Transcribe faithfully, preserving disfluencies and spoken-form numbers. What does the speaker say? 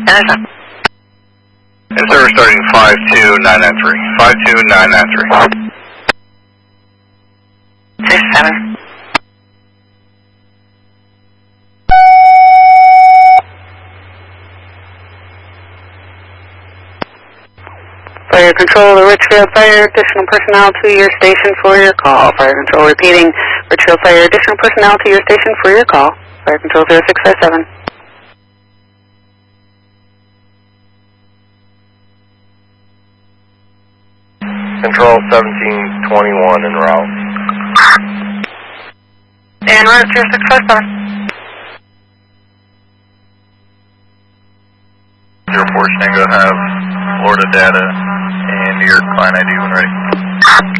Intercept. And service starting five two nine nine three. five two nine nine three. six seven. Fire Control to Richfield Fire, additional personnel to your station for your call. Fire Control repeating, Richfield Fire, additional personnel to your station for your call. Fire Control zero six five seven. Control seventeen twenty-one en route. En route zero six five seven. zero four Tango have Florida data and New York client I D when ready.